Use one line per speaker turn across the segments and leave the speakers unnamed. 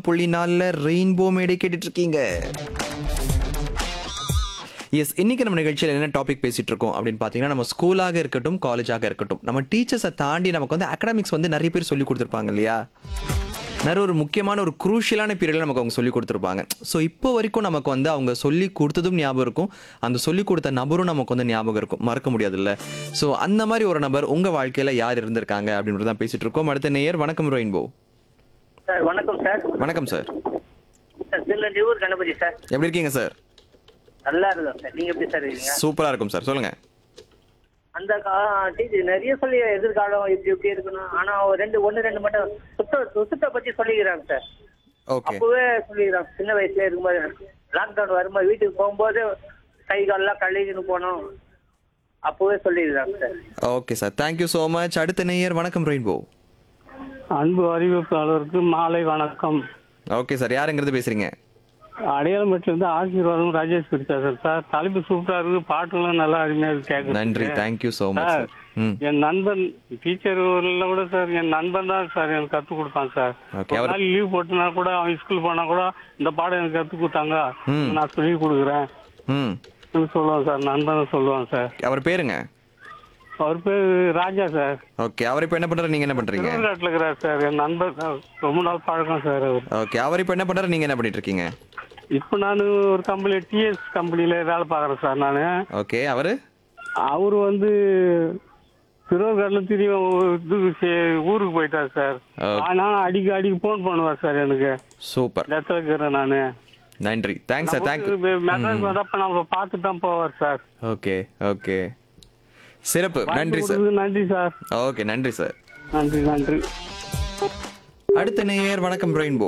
101.4 rainbow மேடை கேட்டுட்டு இருக்கீங்க. எஸ், இன்னைக்கு நம்ம நிகழ்ச்சியில் என்ன டாபிக் பேசிட்டு இருக்கோம் அப்படின்னு பார்த்தீங்கன்னா, நம்ம ஸ்கூலாக இருக்கட்டும், காலேஜாக இருக்கட்டும், நம்ம டீச்சர்ஸை தாண்டி நமக்கு வந்து அகாடமிக்ஸ் வந்து நிறைய பேர் சொல்லி கொடுத்துருப்பாங்க இல்லையா? நிறைய ஒரு முக்கியமான ஒரு குரூஷியலான பீரியடில் நமக்கு அவங்க சொல்லி கொடுத்துருப்பாங்க. ஸோ இப்போ வரைக்கும் நமக்கு வந்து அவங்க சொல்லி கொடுத்ததும் ஞாபகம் இருக்கும், அந்த சொல்லி கொடுத்த நபரும் நமக்கு வந்து ஞாபகம் இருக்கும், மறக்க முடியாது இல்லை? ஸோ அந்த மாதிரி ஒரு நபர் உங்கள் வாழ்க்கையில் யார் இருந்திருக்காங்க அப்படின்றது தான் பேசிட்டு இருக்கோம். அடுத்த நேயர், வணக்கம் ரெயின்போ.
சார் வணக்கம் சார்.
வணக்கம் சார்.
Sir திருநெல்வேலூர் Ganapathi sir.
எப்படி இருக்கீங்க சார்?
நல்லா இருக்கும் சார். நீங்க எப்படி சார் இருக்கீங்க?
சூப்பரா இருக்கும் சார், சொல்லுங்க.
அந்த டீச்சர் நிறைய சொல்லி எதிர்காலம் இப்படி இருக்கணும். ஆனா ஒன்னு ரெண்டு மட்டும் சுத்தத்தை பத்தி சொல்லிக்கிறாங்க சார்.
ஓகே,
அப்பவே சொல்லிக்கிறாங்க. சின்ன வயசுல இருக்கும்போது லாக்டவுன் வரும்போது வீட்டுக்கு போகும்போது கை காலெல்லாம் கழுவின்னு போனோம், அப்பவே சொல்லிக்கிறாங்க sir.
Okay sir, thank you so much. அடுத்த நேயர், வணக்கம் ரெயின்போ.
அன்பு அறிவிப்பாளருக்கு மாலை வணக்கம்.
ஓகே சார், யாருங்கிறது பேசுறீங்க?
அடையாளமட்டிலிருந்து ஆசீர்வாதம் ராஜேஷ் பேசுறேன் சார். தலைப்பு சூப்பரா இருக்கு, பாட்டுலாம் நல்லா அருமையா கேட்குது.
நன்றி, தேங்க்யூ ஸோ மச் சார்.
என் நண்பன் டீச்சர் கூட சார், என் நண்பன் தான் சார் எனக்கு கற்றுக் கொடுப்பான் சார்.
Okay,
ஒரு நாள் லீவ் போட்டுனா கூட அவன் ஸ்கூல் போனா கூட இந்த பாடம் எனக்கு கற்றுக் கொடுத்தாங்க, நான் சொல்லி கொடுக்குறேன் சொல்லுவான் சார். நண்பன் சொல்லுவான் சார்.
அவர் பேருங்க?
அவர் பேர் ராஜா சார்.
ஓகே, அவர் இப்போ என்ன பண்றாரு, நீங்க என்ன பண்றீங்க?
திருவிழாட்டில் இருக்கிறார் சார். என் நண்பன் ரொம்ப நாள் பழக்கம் சார் அவர்.
ஓகே, அவர் இப்போ என்ன பண்றாரு, நீங்க என்ன பண்ணிட்டு இருக்கீங்க?
இப்போ நான் ஒரு கம்பெனி டிஎஸ் கம்பெனில வேலை பார்க்குறேன் சார் நான்.
ஓகே, அவரு
வந்து திருவள்ளுவரில் திரும்பி ஊருக்கு போயிட்டார் சார். ஆனால் அடிக்கடி ஃபோன் பண்ணுவார் சார் எனக்கு.
சூப்பர்,
இடத்துல இருக்கிறேன் நான்.
நன்றி, தேங்க்ஸ் சார். தேங்க்யூ.
மெட்ராஸ் வந்தப்ப நம்ம பார்த்துட்டு தான் போவார் சார்.
ஓகே ஓகே, சிறப்பு, நன்றி சார்.
நன்றி சார்.
ஓகே, நன்றி சார்.
நன்றி நன்றி.
அடுத்த நேயர், வணக்கம் ரெயின்போ.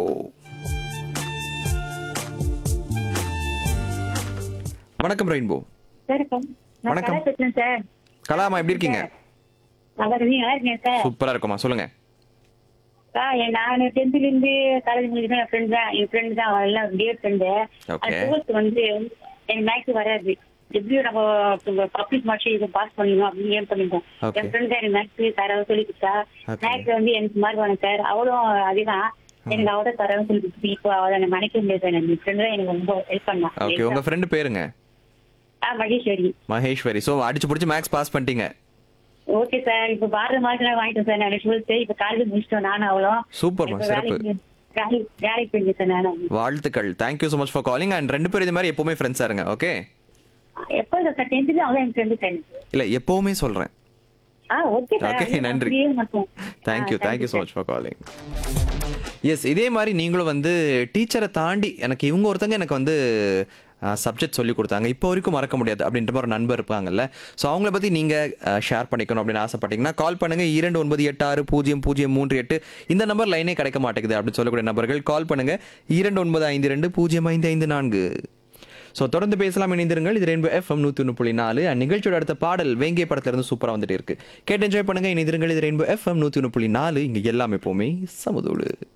வணக்கம் ரெயின்போ. வணக்கம்
சார்.
கலாமா, எப்படி இருக்கீங்க? சூப்பரா இருக்குமா, சொல்லுங்க.
நான் 10th இருந்து காலேஜ் முடிச்சுதான் என் ஃப்ரெண்ட் தான் எல்லாம் டியர் ஃப்ரெண்டு. வந்து எனக்கு மேக்ஸ் வராது. எப்படியும் நம்ம பப்ளிக் மார்க்ஸ் இதை பாஸ் பண்ணிடணும் அப்படின்னு ஏன் பண்ணிட்டோம். என் ஃப்ரெண்ட் தான் எனக்கு மேக்ஸ் தரவை சொல்லி கொடுத்தா. மேக்ஸ் வந்து எனக்கு மார்க் வேணும் சார். அவளும் அதேதான் எனக்கு அவட தரவை சொல்லி கொடுத்து. இப்போ அவளை எனக்கு நினைக்க முடியாது. என் ஃப்ரெண்ட் தான் எனக்கு ரொம்ப ஹெல்ப் பண்ணா.
ஓகே, உங்க ஃப்ரெண்ட் பேருங்க?
மகேஸ்வரி.
மகேஸ்வரி. சோ அடிச்சு பிடிச்சு மேக்ஸ் பாஸ் பண்ணிட்டீங்க.
Okay sir. இப்ப பாரத மார்க் வாங்கிட்டேன் சார். நான் 12th இப்ப காலேஜ் முடிச்சிட்டோம் நானும் அவளும்.
சூப்பர், சிறப்பு.
வேலைக்கு போயிருக்கேன் சார் நானும்.
வாழ்த்துக்கள், thank you so much for calling. And ரெண்டு பேரும் இது மாதிரி எப்பவுமே ஃப்ரெண்ட்ஸா இருங்க. ஓகே,
எப்போ சார் 10th அவன் எனக்கு ஃப்ரெண்ட் சார்.
இல்ல, எப்பவுமே சொல்றேன்.
Okay sir.
ஓகே, நன்றி, thank you so much for calling. S, இதே மாதிரி நீங்களும் வந்து டீச்சரை தாண்டி எனக்கு இவங்க ஒருத்தங்க எனக்கு வந்து சப்ஜெக்ட் சொல்லி கொடுத்தாங்க, இப்போ வரைக்கும் மறக்க முடியாது அப்படின்ற மாதிரி ஒரு நண்பர் இருப்பாங்கல்ல. ஸோ அவங்கள பற்றி நீங்கள் ஷேர் பண்ணிக்கணும் அப்படின்னு ஆசைப்பட்டீங்கன்னா கால் பண்ணுங்கள். 29860038. இந்த நம்பர் லைனே கிடைக்க மாட்டேங்குது அப்படின்னு சொல்லக்கூடிய நபர்கள் கால் பண்ணுங்கள். 2952055554. ஸோ தொடர்ந்து பேசலாம், இணைந்திருங்கள். இது ரெயின்போ FM 101.4. நிகழ்ச்சியோட அடுத்த பாடல் வேங்கை படத்திலிருந்து சூப்பராக வந்துட்டு இருக்கு. கேட்டு என்ஜாய் பண்ணுங்க, இணைந்திருங்கள். இது ரெயின்போ FM 101.4. இங்கே எல்லாம் எப்போவுமே சமதோடு.